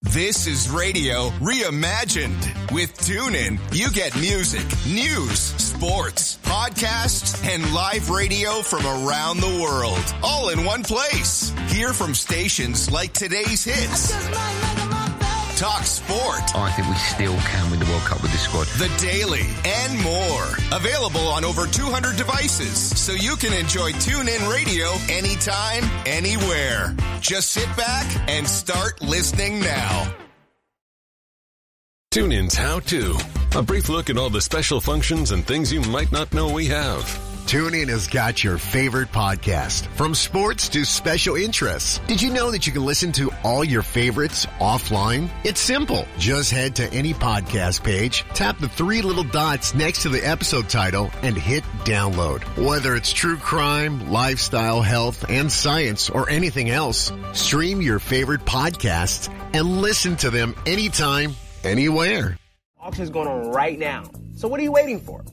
This is radio reimagined. With TuneIn, you get music, news, sports, podcasts, and live radio from around the world, all in one place. Hear from stations like today's hits. Talk sport. I think we still can win the World Cup with this squad. The Daily and more. Available on over 200 devices, so you can enjoy TuneIn Radio anytime, anywhere. Just sit back and start listening now. TuneIn's How To. A brief look at all the special functions and things you might not know we have. TuneIn has got your favorite podcast, from sports to special interests. Did you know that you can listen to all your favorites offline? It's simple. Just head to any podcast page, tap the three little dots next to the episode title, and hit download. Whether it's true crime, lifestyle, health, and science, or anything else, stream your favorite podcasts and listen to them anytime, anywhere. Auction's going on right now. So what are you waiting for?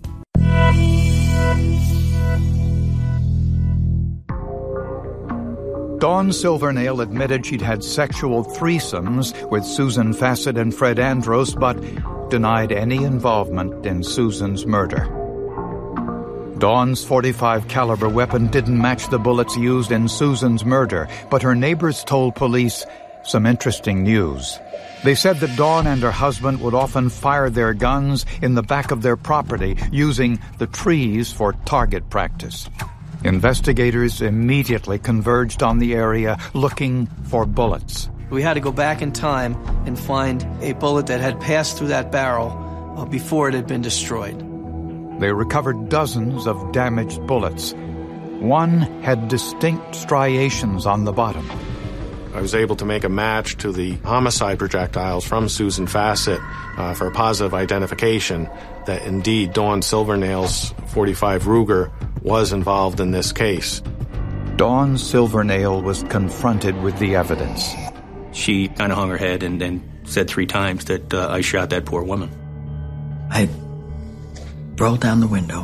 Dawn Silvernail admitted she'd had sexual threesomes with Susan Fassett and Fred Andros, but denied any involvement in Susan's murder. Dawn's .45 caliber weapon didn't match the bullets used in Susan's murder, but her neighbors told police some interesting news. They said that Dawn and her husband would often fire their guns in the back of their property, using the trees for target practice. Investigators immediately converged on the area looking for bullets. We had to go back in time and find a bullet that had passed through that barrel before it had been destroyed. They recovered dozens of damaged bullets. One had distinct striations on the bottom. I was able to make a match to the homicide projectiles from Susan Fassett for a positive identification that indeed Dawn Silvernail's .45 Ruger was involved in this case. Dawn Silvernail was confronted with the evidence. She kind of hung her head and then said 3 times that I shot that poor woman. I rolled down the window.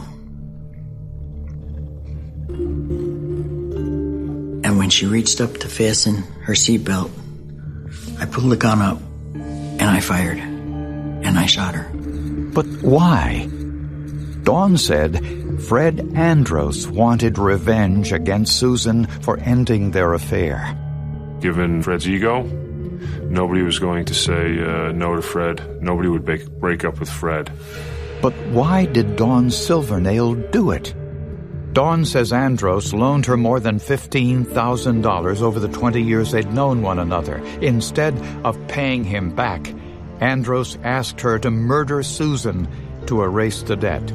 And when she reached up to fasten her seatbelt, I pulled the gun up and I fired. And I shot her. But why? Dawn said Fred Andros wanted revenge against Susan for ending their affair. Given Fred's ego, nobody was going to say no to Fred. Nobody would break up with Fred. But why did Dawn Silvernail do it? Dawn says Andros loaned her more than $15,000 over the 20 years they'd known one another. Instead of paying him back, Andros asked her to murder Susan to erase the debt.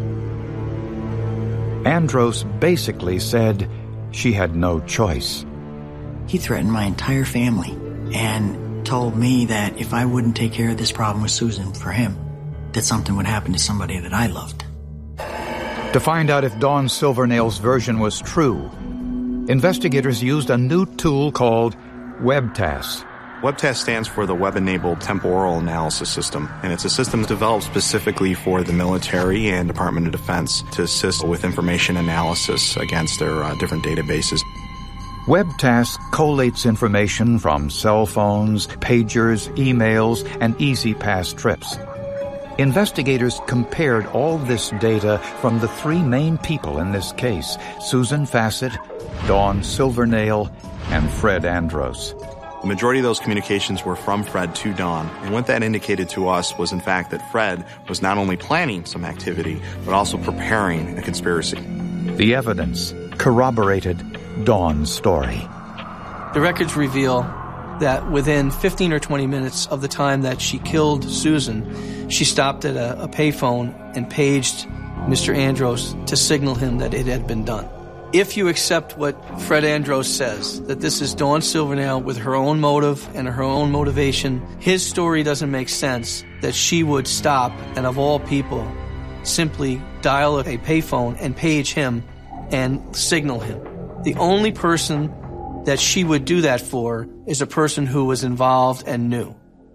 Andros basically said she had no choice. He threatened my entire family and told me that if I wouldn't take care of this problem with Susan for him, that something would happen to somebody that I loved. To find out if Dawn Silvernail's version was true, investigators used a new tool called WebTAS. WebTAS stands for the Web-Enabled Temporal Analysis System, and it's a system developed specifically for the military and Department of Defense to assist with information analysis against their different databases. WebTAS collates information from cell phones, pagers, emails, and E-ZPass trips. Investigators compared all this data from the 3 main people in this case: Susan Fassett, Dawn Silvernail, and Fred Andros. The majority of those communications were from Fred to Dawn, and what that indicated to us was, in fact, that Fred was not only planning some activity, but also preparing a conspiracy. The evidence corroborated Dawn's story. The records reveal that within 15 or 20 minutes of the time that she killed Susan, she stopped at a payphone and paged Mr. Andros to signal him that it had been done. If you accept what Fred Andros says, that this is Dawn Silvernail with her own motive and her own motivation, his story doesn't make sense that she would stop and, of all people, simply dial a payphone and page him and signal him. The only person that she would do that for is a person who was involved and knew.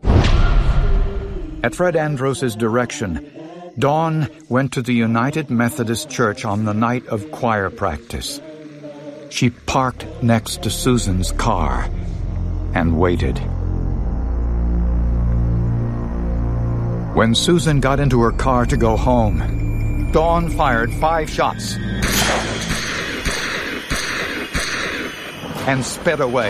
At Fred Andros' direction, Dawn went to the United Methodist Church on the night of choir practice. She parked next to Susan's car and waited. When Susan got into her car to go home, Dawn fired 5 shots and sped away.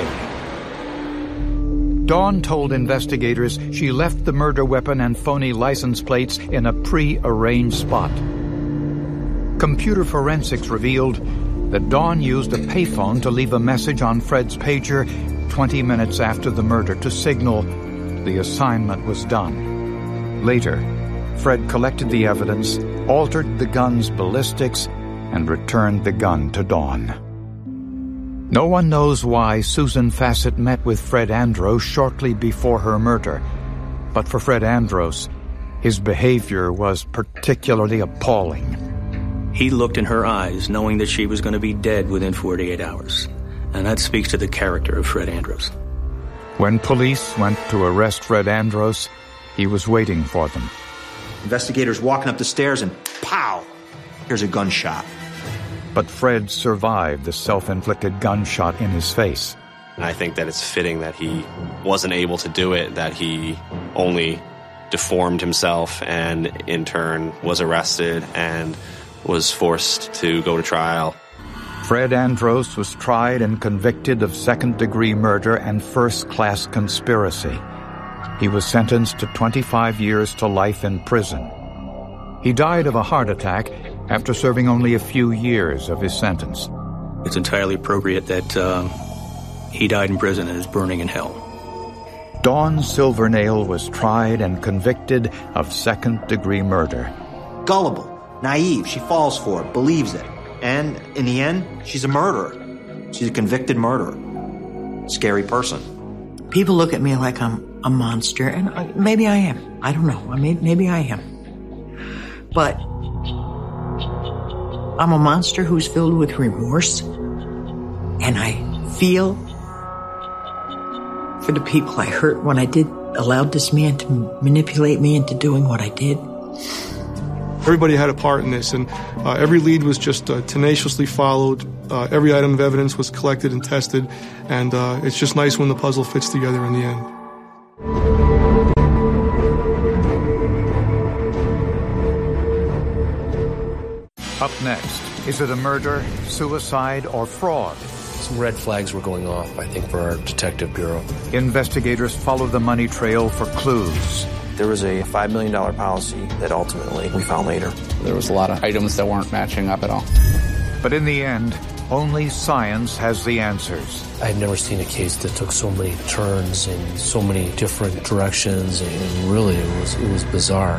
Dawn told investigators she left the murder weapon and phony license plates in a pre-arranged spot. Computer forensics revealed that Dawn used a payphone to leave a message on Fred's pager 20 minutes after the murder to signal the assignment was done. Later, Fred collected the evidence, altered the gun's ballistics, and returned the gun to Dawn. No one knows why Susan Fassett met with Fred Andros shortly before her murder, but for Fred Andros, his behavior was particularly appalling. He looked in her eyes knowing that she was going to be dead within 48 hours. And that speaks to the character of Fred Andros. When police went to arrest Fred Andros, he was waiting for them. Investigators walking up the stairs and pow! Here's a gunshot. But Fred survived the self-inflicted gunshot in his face. I think that it's fitting that he wasn't able to do it, that he only deformed himself and in turn was arrested and was forced to go to trial. Fred Andros was tried and convicted of second-degree murder and first-class conspiracy. He was sentenced to 25 years to life in prison. He died of a heart attack after serving only a few years of his sentence. It's entirely appropriate that he died in prison and is burning in hell. Dawn Silvernail was tried and convicted of second-degree murder. Gullible, naive, she falls for it, believes it. And in the end, she's a murderer. She's a convicted murderer. Scary person. People look at me like I'm a monster, and maybe I am. I don't know. Maybe I am. But I'm a monster who's filled with remorse, and I feel for the people I hurt when I allowed this man to manipulate me into doing what I did. Everybody had a part in this, and every lead was just tenaciously followed. Every item of evidence was collected and tested, and it's just nice when the puzzle fits together in the end. Up next, is it a murder, suicide, or fraud? Some red flags were going off, I think, for our detective bureau. Investigators follow the money trail for clues. There was a $5 million policy that ultimately we found later. There was a lot of items that weren't matching up at all. But in the end, only science has the answers. I've never seen a case that took so many turns in so many different directions, and really it was bizarre.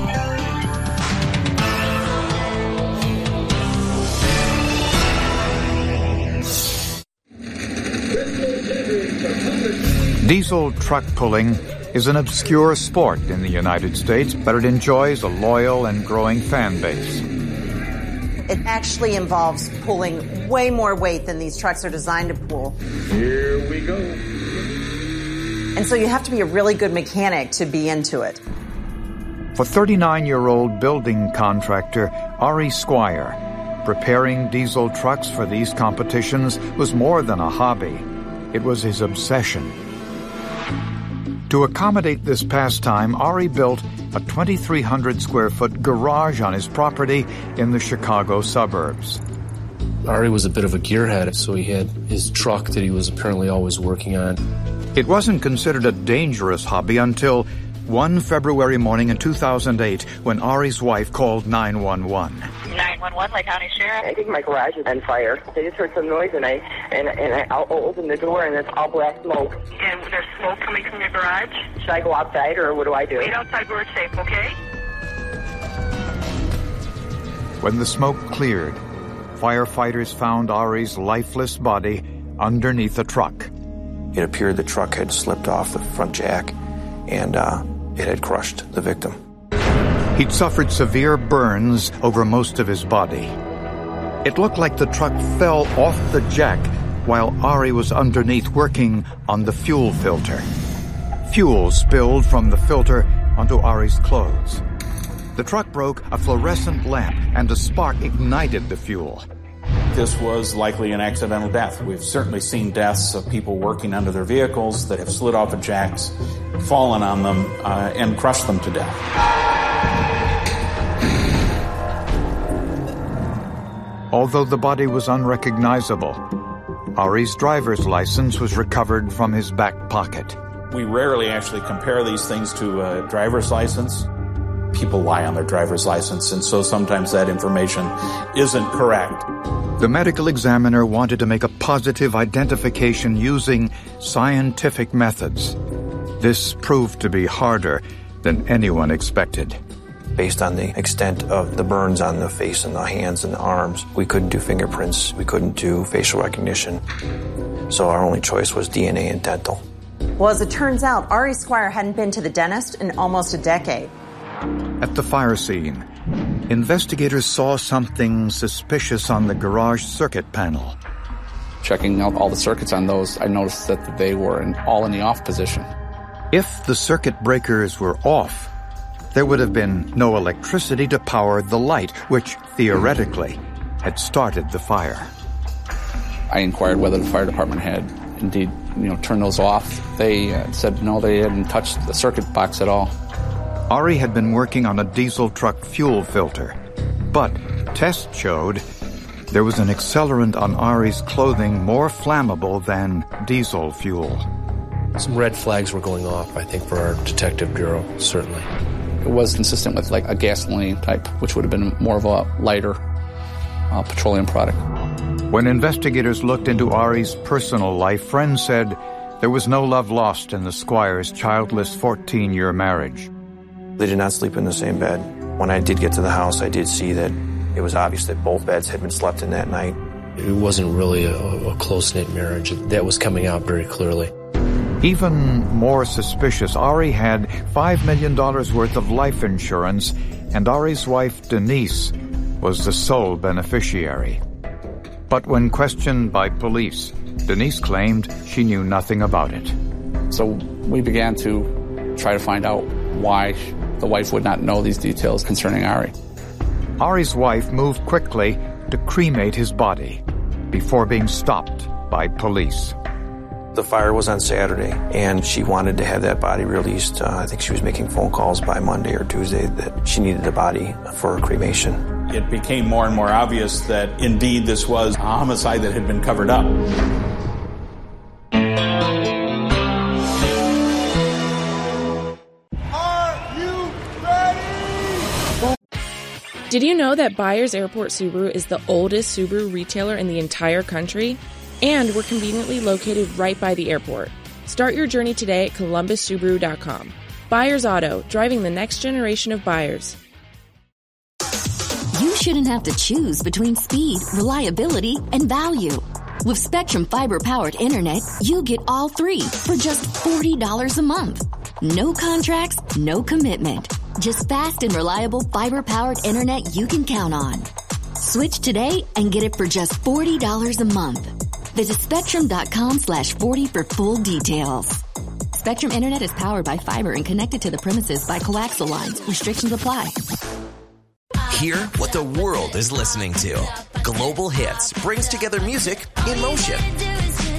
Diesel truck pulling is an obscure sport in the United States, but it enjoys a loyal and growing fan base. It actually involves pulling way more weight than these trucks are designed to pull. Here we go. And so you have to be a really good mechanic to be into it. For 39-year-old building contractor Ari Squire, preparing diesel trucks for these competitions was more than a hobby. It was his obsession. To accommodate this pastime, Ari built a 2,300-square-foot garage on his property in the Chicago suburbs. Ari was a bit of a gearhead, so he had his truck that he was apparently always working on. It wasn't considered a dangerous hobby until one February morning in 2008 when Ari's wife called 911. 911, Lake County Sheriff. I think my garage is on fire. I just heard some noise, and I opened the door, and it's all black smoke. And there's smoke coming from your garage? Should I go outside, or what do I do? Wait outside where it's safe, okay? When the smoke cleared, firefighters found Ari's lifeless body underneath a truck. It appeared the truck had slipped off the front jack, and it had crushed the victim. He'd suffered severe burns over most of his body. It looked like the truck fell off the jack while Ari was underneath working on the fuel filter. Fuel spilled from the filter onto Ari's clothes. The truck broke a fluorescent lamp, and a spark ignited the fuel. This was likely an accidental death. We've certainly seen deaths of people working under their vehicles that have slid off the jacks, fallen on them, and crushed them to death. Although the body was unrecognizable, Ari's driver's license was recovered from his back pocket. We rarely actually compare these things to a driver's license. People lie on their driver's license, and so sometimes that information isn't correct. The medical examiner wanted to make a positive identification using scientific methods. This proved to be harder than anyone expected. Based on the extent of the burns on the face and the hands and the arms, we couldn't do fingerprints, we couldn't do facial recognition. So our only choice was DNA and dental. Well, as it turns out, Ari Squire hadn't been to the dentist in almost a decade. At the fire scene, investigators saw something suspicious on the garage circuit panel. Checking out all the circuits on those, I noticed that they were all in the off position. If the circuit breakers were off, there would have been no electricity to power the light, which theoretically had started the fire. I inquired whether the fire department had indeed, turned those off. They said no, they hadn't touched the circuit box at all. Ari had been working on a diesel truck fuel filter, but tests showed there was an accelerant on Ari's clothing more flammable than diesel fuel. Some red flags were going off, I think, for our detective bureau, certainly. It was consistent with like a gasoline type, which would have been more of a lighter petroleum product. When investigators looked into Ari's personal life, friends said there was no love lost in the Squires' childless 14-year marriage. They did not sleep in the same bed. When I did get to the house, I did see that it was obvious that both beds had been slept in that night. It wasn't really a close-knit marriage. That was coming out very clearly. Even more suspicious, Ari had $5 million worth of life insurance, and Ari's wife, Denise, was the sole beneficiary. But when questioned by police, Denise claimed she knew nothing about it. So we began to try to find out why the wife would not know these details concerning Ari. Ari's wife moved quickly to cremate his body before being stopped by police. The fire was on Saturday, and she wanted to have that body released. I think she was making phone calls by Monday or Tuesday that she needed the body for cremation. It became more and more obvious that indeed this was a homicide that had been covered up. Did you know that Byers Airport Subaru is the oldest Subaru retailer in the entire country? And we're conveniently located right by the airport. Start your journey today at ColumbusSubaru.com. Byers Auto, driving the next generation of buyers. You shouldn't have to choose between speed, reliability, and value. With Spectrum Fiber-powered internet, you get all three for just $40 a month. No contracts, no commitment. Just fast and reliable fiber-powered internet you can count on. Switch today and get it for just $40 a month. Visit Spectrum.com/40 for full details. Spectrum Internet is powered by fiber and connected to the premises by coaxial lines. Restrictions apply. Hear what the world is listening to. Global Hits brings together music in motion.